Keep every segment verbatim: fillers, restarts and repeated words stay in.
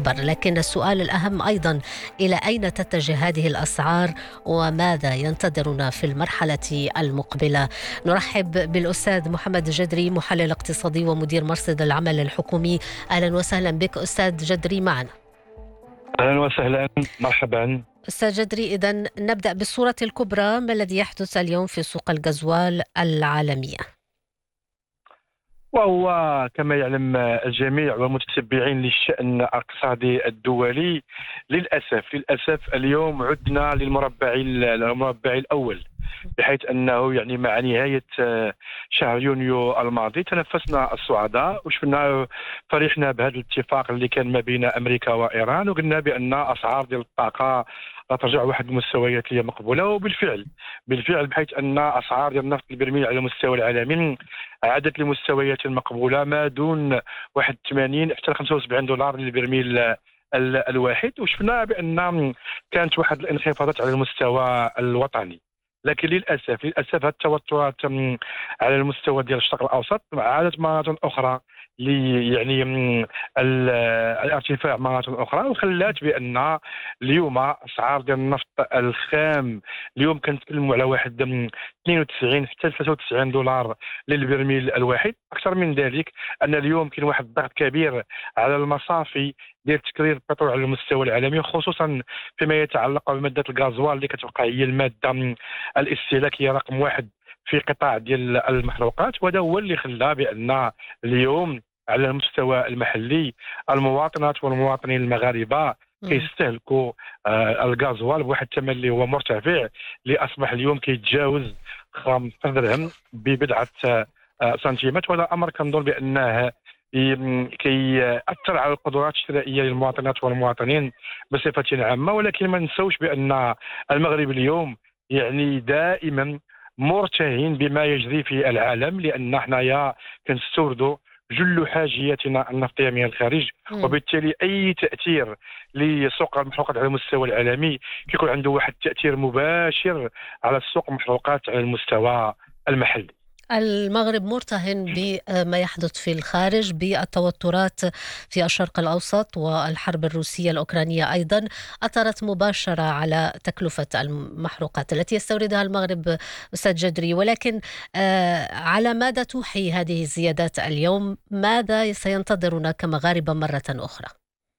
أكبر، لكن السؤال الأهم أيضا: إلى أين تتجه هذه الأسعار وماذا ينتظرنا في المرحلة المقبلة؟ نرحب بالأستاذ محمد جدري، محلل اقتصادي ومدير مرصد العمل الحكومي. أهلا وسهلا بك أستاذ جدري معنا. أهلا وسهلا، مرحبا. أستاذ جدري، إذن نبدأ بالصورة الكبرى. ما الذي يحدث اليوم في سوق الغزوال العالمية؟ وهو كما يعلم الجميع والمتتبعين للشأن الاقتصادي الدولي، للأسف للأسف اليوم عدنا للمربع المربع الأول، بحيث أنه يعني مع نهاية شهر يونيو الماضي تنفسنا الصعداء وشفنا فرحنا بهذا الاتفاق اللي كان ما بين أمريكا وإيران، وقلنا بأن أسعار ديال الطاقة ترجع واحد المستويات اللي مقبولة. وبالفعل بالفعل بحيث أن أسعار ديال النفط البرميل على المستوى العالمي عادت لمستويات مقبولة ما دون واحد ثمانين حتى خمسة وسبعين دولار للبرميل الواحد، وشفنا بأن كانت واحد الانخفاضات على المستوى الوطني. لكن للاسف للاسف هذه التوترات على المستوى ديال الشرق الاوسط عادت مره اخرى لي يعني الارتفاع مره اخرى، وخلات بان اليوم اسعار ديال النفط الخام اليوم كنتكلموا على واحد اثنين وتسعين حتى ثلاثة وتسعين دولار للبرميل الواحد. اكثر من ذلك ان اليوم كاين واحد الضغط كبير على المصافي ديال تكرير البترول على المستوى العالمي، خصوصا فيما يتعلق بماده الغازوال اللي كتبقى هي الماده الاستهلاكيه رقم واحد في قطاع ديال المحروقات. وهذا هو اللي خلى بان اليوم على المستوى المحلي المواطنات والمواطنين المغاربه كيستهلكوا آه الغازوال بواحد الثمن اللي هو مرتفع، اللي اصبح اليوم كيتجاوز خمسة درهم ببضعه آه سنتيمات. وهذا امر كنظن بانه كيأثر على القدرات الشرائية للمواطنات والمواطنين بصفة عامة. ولكن ما نسوش بأن المغرب اليوم يعني دائما مرتهن بما يجري في العالم، لأن حنايا كنستوردوا جل حاجياتنا النفطية من الخارج، وبالتالي أي تأثير لسوق المحروقات على المستوى العالمي كيكون عنده واحد التأثير مباشر على السوق المحروقات على المستوى المحلي. المغرب مرتهن بما يحدث في الخارج، بالتوترات في الشرق الأوسط والحرب الروسية الأوكرانية أيضا أثرت مباشرة على تكلفة المحروقات التي يستوردها المغرب أستاذ جدري. ولكن على ماذا توحي هذه الزيادات اليوم؟ ماذا سينتظرنا كمغاربة مرة أخرى؟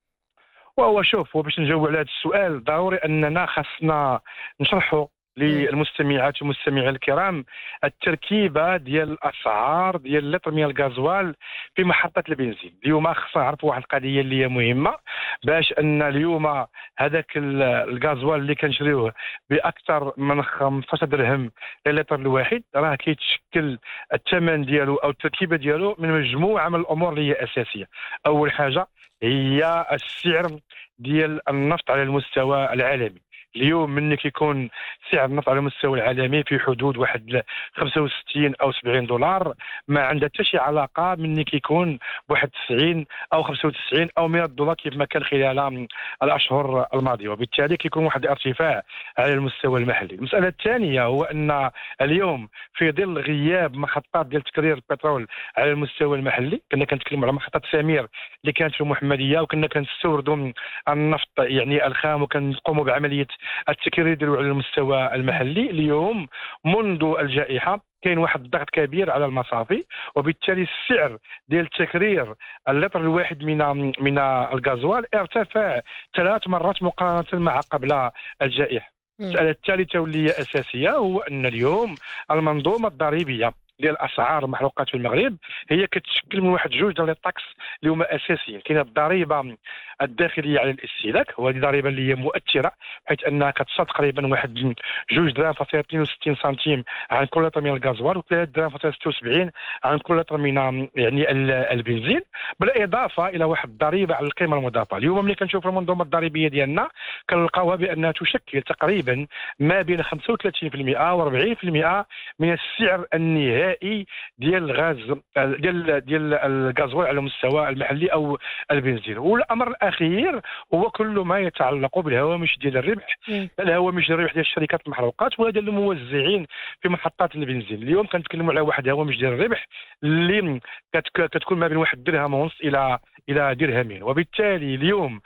وهو شوف، وباش نجاوب على هذا السؤال ضروري أننا خاصنا نشرحوا للمستمعات والمستمعين الكرام التركيبه ديال الاسعار ديال لتر من الغازوال في محطه البنزين. اليوم خصنا نعرفوا واحد القضيه اللي هي مهمه، باش ان اليوم هذاك الغازوال اللي كنشريوه باكثر من خمسطاش درهم للتر الواحد راه كيتشكل الثمن ديالو او التركيبه ديالو من مجموعه من الامور اللي هي اساسيه. اول حاجه هي السعر ديال النفط على المستوى العالمي. اليوم منك يكون سعر النفط على المستوى العالمي في حدود واحد خمسة وستين او سبعين دولار، ما عندها حتى شي علاقه منك يكون بواحد تسعين او خمسة وتسعين او مئة دولار كيف ما كان خلال الاشهر الماضيه، وبالتالي كيكون واحد الارتفاع على المستوى المحلي. المساله الثانيه هو ان اليوم في ظل غياب محطات ديال تكرير البترول على المستوى المحلي، كنا كنتكلموا على محطه سمير اللي كانت في المحمديه، وكنا كنستوردوا النفط يعني الخام وكنقوموا بعمليه التكرير ديالو على المستوى المحلي. اليوم منذ الجائحه كاين واحد الضغط كبير على المصافي، وبالتالي السعر ديال تكرير اللتر الواحد من من الغازوال ارتفع ثلاث مرات مقارنه مع قبل الجائحه. المساله الثالثه واللي هي اساسيه هو ان اليوم المنظومه الضريبيه ديال اسعار المحروقات في المغرب هي كتشكل من واحد جوج ديال الطاكس اللي هما اساسيين. كاينه الضريبه الداخليه على الاستهلاك، وهذه ضريبه اللي هي مؤثره حيث انها كتصل تقريبا واحد جوج دراهم فاصله اثنين وستين سنتيم عن كل لتر من الغازوال، وثلاث دراهم فاصله ستة وسبعين عن كل لتر من يعني البنزين، بالاضافه الى واحد الضريبه على القيمه المضافه. اليوم ملي كنشوف المنظومه الضريبيه ديالنا كنلقاوها بانها تشكل تقريبا ما بين خمسة وثلاثين بالمئة و أربعين بالمئة من السعر النهائي ديال الغاز ديال ديال الغازوال على المستوى المحلي او البنزين. والامر الاخير هو كل ما يتعلق بالهوامش ديال الربح، الهوامش ديال الربح ديال الشركات المحروقات ولا ديال الموزعين في محطات البنزين. اليوم كنتكلموا على واحد هوامش ديال الربح اللي كتكون ما بين واحد درهم ونص الى الى درهمين، وبالتالي اليوم